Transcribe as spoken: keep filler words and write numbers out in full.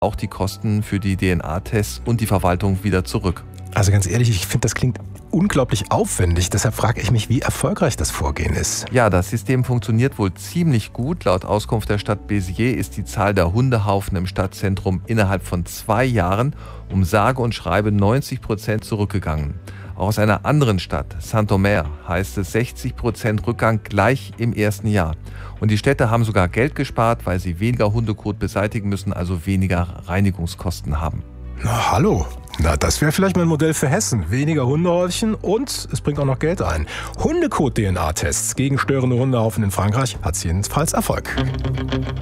auch die Kosten für die D N A-Tests und die Verwaltung wieder zurück. Also ganz ehrlich, ich finde, das klingt unglaublich aufwendig. Deshalb frage ich mich, wie erfolgreich das Vorgehen ist. Ja, das System funktioniert wohl ziemlich gut. Laut Auskunft der Stadt Béziers ist die Zahl der Hundehaufen im Stadtzentrum innerhalb von zwei Jahren um sage und schreibe neunzig Prozent zurückgegangen. Auch aus einer anderen Stadt, Saint-Omer, heißt es sechzig Prozent Rückgang gleich im ersten Jahr. Und die Städte haben sogar Geld gespart, weil sie weniger Hundekot beseitigen müssen, also weniger Reinigungskosten haben. Na hallo, na das wäre vielleicht mal ein Modell für Hessen. Weniger Hundehäufchen und es bringt auch noch Geld ein. Hundekot-D N A-Tests gegen störende Hundehaufen in Frankreich hat jedenfalls Erfolg.